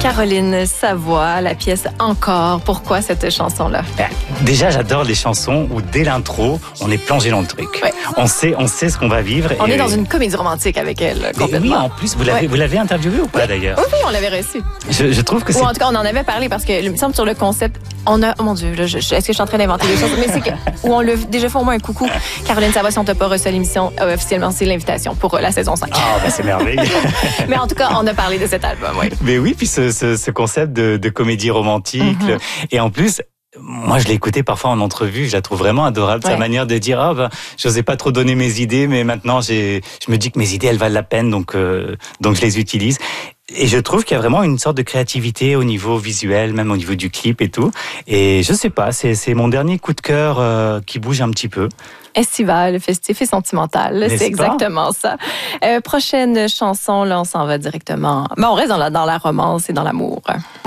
Caroline Savoie, la pièce Encore. Pourquoi cette chanson-là? Déjà, j'adore les chansons où dès l'intro, on est plongé dans le truc. Ouais. On sait ce qu'on va vivre. On est dans une comédie romantique avec elle, complètement. Oui, en plus, vous l'avez interviewée ou pas d'ailleurs? Oui, on l'avait reçue. Je trouve que c'est... Ou en tout cas, on en avait parlé parce que, il me semble, sur le concept, on a... Oh mon Dieu, là, est-ce que je suis en train d'inventer des choses? Mais c'est que, où on l'a déjà fait au moins un coucou. Caroline Savoie, si on t'a pas reçu à l'émission, officiellement, c'est l'invitation pour la saison 5. Ah, ben c'est merveilleux. Mais en tout cas, on a parlé de cet album, oui. Mais oui, puis ce concept de comédie romantique. Et en plus... Moi, je l'ai écouté parfois en entrevue, je la trouve vraiment adorable, sa manière de dire j'osais pas trop donner mes idées, mais maintenant je me dis que mes idées elles valent la peine, donc je les utilise. Et je trouve qu'il y a vraiment une sorte de créativité au niveau visuel, même au niveau du clip et tout. Et je sais pas, c'est mon dernier coup de cœur qui bouge un petit peu. Estival, festif et sentimental, c'est exactement ça. Prochaine chanson, là, on s'en va directement. Mais on reste dans la romance et dans l'amour.